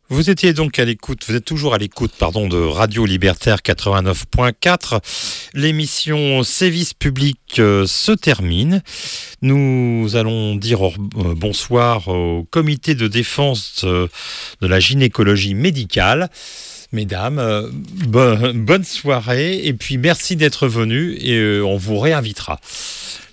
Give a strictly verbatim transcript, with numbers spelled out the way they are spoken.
Vous étiez donc à l'écoute, vous êtes toujours à l'écoute, pardon, de Radio Libertaire quatre-vingt-neuf point quatre. L'émission Sévices publics euh, se termine. Nous allons dire au, euh, bonsoir au comité de défense euh, de la gynécologie médicale. Mesdames, euh, bo- bonne soirée et puis merci d'être venus et euh, on vous réinvitera.